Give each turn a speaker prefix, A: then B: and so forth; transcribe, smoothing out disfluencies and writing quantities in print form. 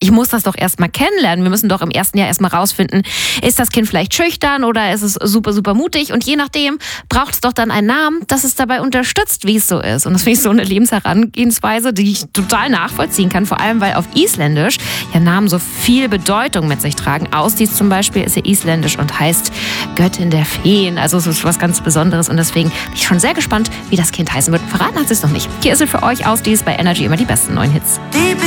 A: ich muss das doch erstmal kennenlernen. Wir müssen doch im ersten Jahr erstmal rausfinden, ist das Kind vielleicht schüchtern oder ist es super, super mutig? Und je nachdem braucht es doch dann einen Namen, das es dabei unterstützt, wie es so ist. Und das finde ich so eine Lebensherangehensweise, die ich total nachvollziehen kann, vor allem weil auf Isländisch ja Namen so viel Bedeutung mit sich tragen. Ausdis zum Beispiel ist ja isländisch und heißt Göttin der Feen. Also es ist was ganz Besonderes und deswegen bin ich schon sehr gespannt, wie das Kind heißen wird. Verraten hat sie es noch nicht. Hier ist es für euch Ausdis bei Energy immer die besten neuen Hits.